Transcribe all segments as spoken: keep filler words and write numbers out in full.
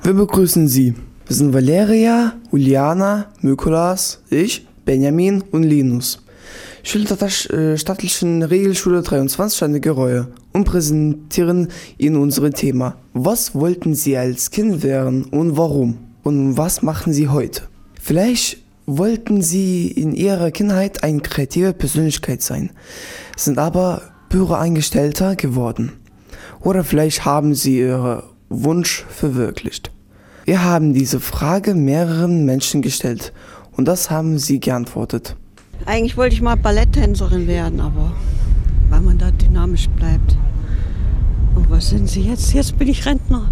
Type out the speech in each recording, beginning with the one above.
Wir begrüßen Sie. Wir sind Valeria, Uliana, Mykolas, ich, Benjamin und Linus. Schüler der staatlichen Regelschule dreiundzwanzig an der Geräue und präsentieren Ihnen unser Thema. Was wollten Sie als Kind werden und warum? Und was machen Sie heute? Vielleicht wollten Sie in Ihrer Kindheit eine kreative Persönlichkeit sein, sind aber Büroangestellter geworden. Oder vielleicht haben Sie Ihren Wunsch verwirklicht. Wir haben diese Frage mehreren Menschen gestellt und das haben sie geantwortet. Eigentlich wollte ich mal Balletttänzerin werden, aber weil man da dynamisch bleibt. Und was sind Sie jetzt? Jetzt bin ich Rentner.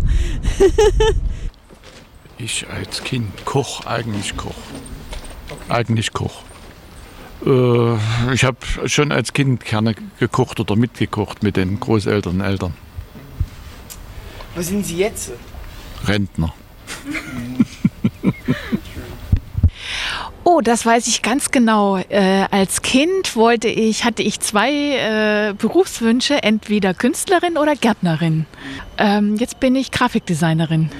Ich als Kind Koch, eigentlich Koch. Eigentlich Koch. Äh, ich habe schon als Kind gerne gekocht oder mitgekocht mit den Großeltern und Eltern. Was sind Sie jetzt? Rentner. Oh, das weiß ich ganz genau. Äh, als Kind wollte ich, hatte ich zwei äh, Berufswünsche, entweder Künstlerin oder Gärtnerin. Ähm, jetzt bin ich Grafikdesignerin.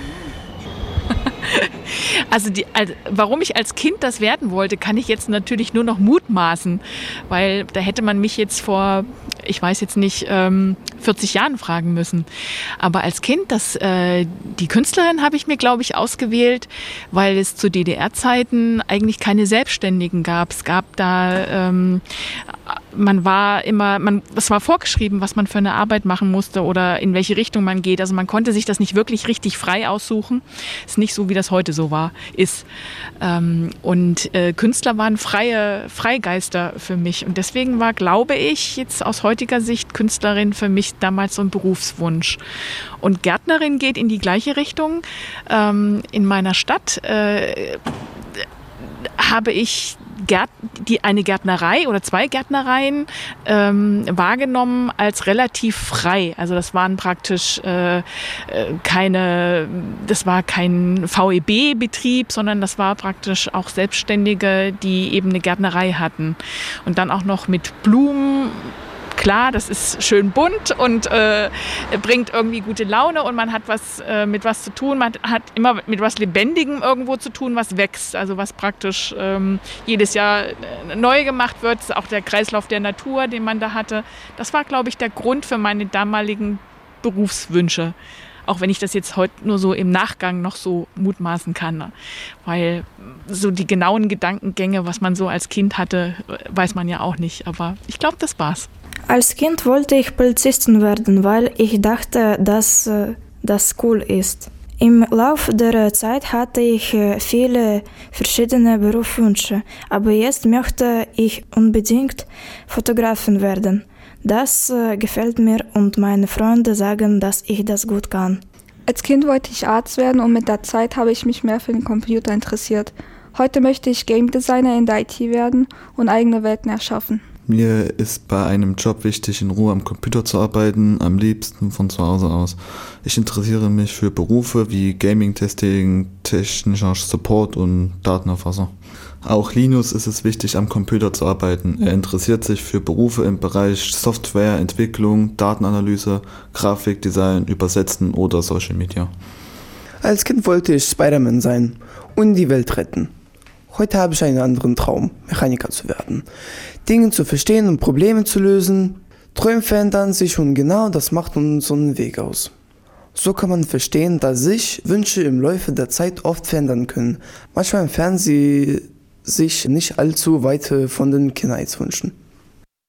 Also, die, also warum ich als Kind das werden wollte, kann ich jetzt natürlich nur noch mutmaßen, weil da hätte man mich jetzt vor, ich weiß jetzt nicht, ähm, vierzig Jahren fragen müssen. Aber als Kind, das, äh, die Künstlerin habe ich mir, glaube ich, ausgewählt, weil es zu D D R-Zeiten eigentlich keine Selbstständigen gab. Es gab da, ähm, man war immer, man, es war vorgeschrieben, was man für eine Arbeit machen musste oder in welche Richtung man geht. Also man konnte sich das nicht wirklich richtig frei aussuchen. Ist nicht so, wie das heute so war, ist. Ähm, und äh, Künstler waren freie Freigeister für mich. Und deswegen war, glaube ich, jetzt aus heutiger Sicht Künstlerin für mich damals so ein Berufswunsch. Und Gärtnerin geht in die gleiche Richtung. Ähm, in meiner Stadt äh, habe ich Gärt, die, eine Gärtnerei oder zwei Gärtnereien ähm, wahrgenommen als relativ frei. Also das waren praktisch äh, keine, das war kein V E B-Betrieb, sondern das war praktisch auch Selbstständige, die eben eine Gärtnerei hatten. Und dann auch noch mit Blumen. Klar, das ist schön bunt und äh, bringt irgendwie gute Laune und man hat was äh, mit was zu tun. Man hat immer mit was Lebendigem irgendwo zu tun, was wächst, also was praktisch ähm, jedes Jahr neu gemacht wird. Das ist auch der Kreislauf der Natur, den man da hatte. Das war, glaube ich, der Grund für meine damaligen Berufswünsche. Auch wenn ich das jetzt heute nur so im Nachgang noch so mutmaßen kann. Weil so die genauen Gedankengänge, was man so als Kind hatte, weiß man ja auch nicht. Aber ich glaube, das war's. Als Kind wollte ich Polizistin werden, weil ich dachte, dass äh, das cool ist. Im Laufe der Zeit hatte ich äh, viele verschiedene Berufswünsche, aber jetzt möchte ich unbedingt Fotografin werden. Das äh, gefällt mir und meine Freunde sagen, dass ich das gut kann. Als Kind wollte ich Arzt werden und mit der Zeit habe ich mich mehr für den Computer interessiert. Heute möchte ich Game Designer in der I T werden und eigene Welten erschaffen. Mir ist bei einem Job wichtig, in Ruhe am Computer zu arbeiten, am liebsten von zu Hause aus. Ich interessiere mich für Berufe wie Gaming-Testing, technischer Support und Datenerfasser. Auch Linus ist es wichtig, am Computer zu arbeiten. Er interessiert sich für Berufe im Bereich Software, Entwicklung, Datenanalyse, Grafikdesign, Übersetzen oder Social Media. Als Kind wollte ich Spider-Man sein und die Welt retten. Heute habe ich einen anderen Traum, Mechaniker zu werden. Dinge zu verstehen und Probleme zu lösen. Träume verändern sich und genau das macht unseren Weg aus. So kann man verstehen, dass sich Wünsche im Laufe der Zeit oft verändern können. Manchmal entfernen sie sich nicht allzu weit von den Kindheitswünschen.